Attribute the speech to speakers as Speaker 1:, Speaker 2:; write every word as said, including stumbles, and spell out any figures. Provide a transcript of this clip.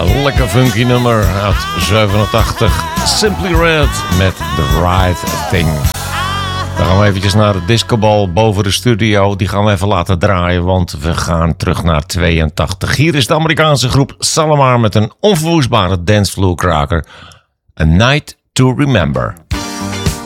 Speaker 1: Een lekker funky nummer uit zevenentachtig. Simply Red met The Right Thing. Dan gaan we eventjes naar de discobal boven de studio. Die gaan we even laten draaien, want we gaan terug naar tweeëntachtig. Hier is de Amerikaanse groep Shalamar met een onverwoestbare dancevloerkraker. A Night to Remember.